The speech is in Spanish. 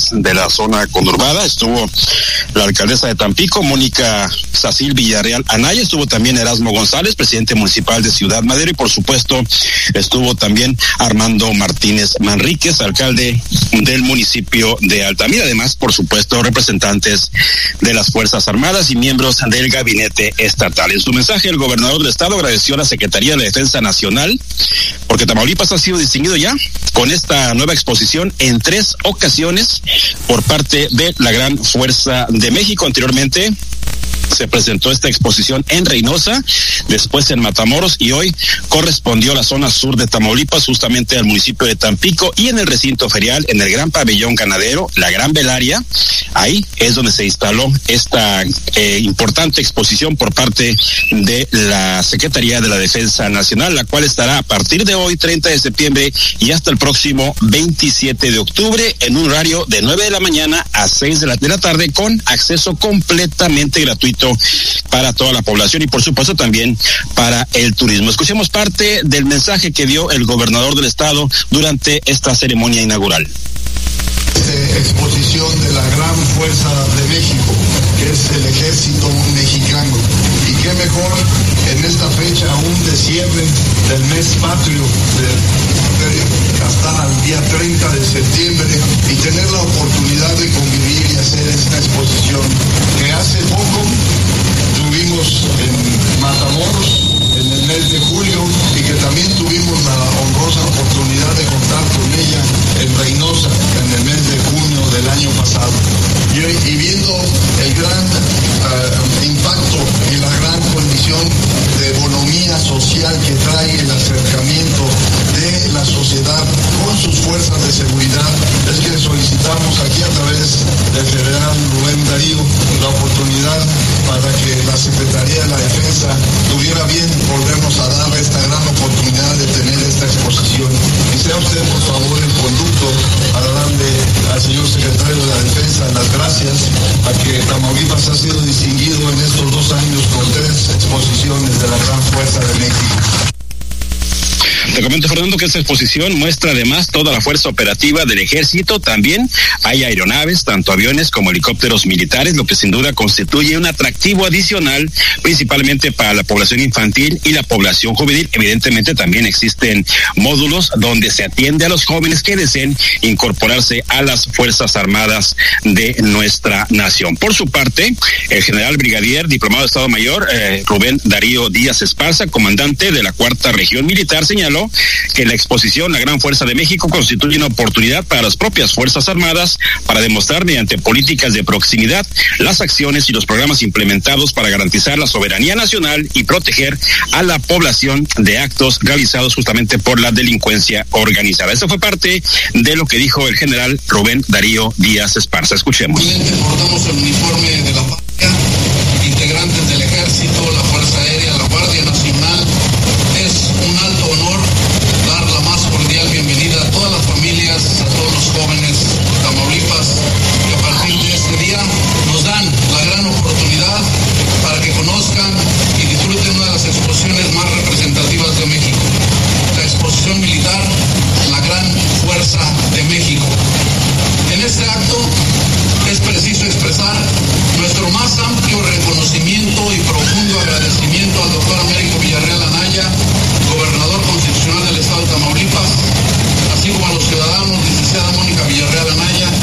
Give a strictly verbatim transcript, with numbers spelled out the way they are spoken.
autoridades de la zona conurbada. Estuvo la alcaldesa de Tampico, Mónica Sacil Villarreal Anaya, estuvo también Erasmo González, presidente municipal de Ciudad Madero, y por supuesto estuvo también Armando Martínez Manríquez, alcalde del municipio de Altamira. Además, por supuesto, representantes de las Fuerzas Armadas y miembros del gabinete estatal. En su mensaje, el gobernador del estado agradeció a la Secretaría de la Defensa Nacional porque Tamaulipas ha sido distinguido ya con esta nueva exposición en tres ocasiones por parte de la Gran Fuerza de México. Anteriormente se presentó esta exposición en Reynosa, después en Matamoros, y hoy correspondió a la zona sur de Tamaulipas, justamente al municipio de Tampico, y en el recinto ferial, en el Gran Pabellón Ganadero, la Gran Velaria. Ahí es donde se instaló esta eh, importante exposición por parte de la Secretaría de la Defensa Nacional, la cual estará a partir de hoy, treinta de septiembre, y hasta el próximo veintisiete de octubre, en un horario de nueve de la mañana a seis de la, de la tarde, con acceso completamente gratuito para toda la población y por supuesto también para el turismo. Escuchemos parte del mensaje que dio el gobernador del estado durante esta ceremonia inaugural. De exposición de la Gran Fuerza de México, que es el ejército mexicano. Y qué mejor en esta fecha aún de cierre del mes patrio, de, de, hasta el día treinta de septiembre, y tener la oportunidad de convivir y hacer esta exposición que hace poco tuvimos en Matamoros en el mes de julio y que también tuvimos la honrosa oportunidad de contar con ella en Reynosa en el mes de junio del año pasado. Y, y viendo el gran uh, impacto y la gran condición de economía social que trae el acercamiento de la sociedad con sus fuerzas de seguridad, es que solicitamos aquí a través del general Rubén Darío la oportunidad para que la Secretaría de la Defensa tuviera bien volvernos a dar esta gran oportunidad de tener esta exposición. Y sea usted, por favor, el conducto para darle al señor secretario de la Defensa las gracias a que Tamaulipas ha sido distinguido en estos dos años con tres exposiciones de la Gran Fuerza de México. Te comento, Fernando, que esta exposición muestra además toda la fuerza operativa del ejército. También hay aeronaves, tanto aviones como helicópteros militares, lo que sin duda constituye un atractivo adicional, principalmente para la población infantil y la población juvenil. Evidentemente también existen módulos donde se atiende a los jóvenes que deseen incorporarse a las Fuerzas Armadas de nuestra nación. Por su parte, el general brigadier diplomado de Estado Mayor, eh, Rubén Darío Díaz Esparza, comandante de la Cuarta Región Militar, señaló que la exposición La Gran Fuerza de México constituye una oportunidad para las propias Fuerzas Armadas para demostrar mediante políticas de proximidad las acciones y los programas implementados para garantizar la soberanía nacional y proteger a la población de actos realizados justamente por la delincuencia organizada. Eso fue parte de lo que dijo el general Rubén Darío Díaz Esparza. Escuchemos. Portamos el uniforme de la patria, integrantes del Ejército, la Fuerza Aérea, la Guardia Nacional. Es un alto honor dar la más cordial bienvenida a todas las familias, a todos los jóvenes de Tamaulipas, que a partir de este día nos dan la gran oportunidad para que conozcan y disfruten una de las exposiciones más representativas de México, la exposición militar La Gran Fuerza de México. En este acto es preciso expresar nuestro más amplio reconocimiento y profundo agradecimiento al doctor Américo Villarreal Anaya, gobernador constitucional del estado de Tamaulipas, así como a los ciudadanos, licenciada Mónica Villarreal Anaya,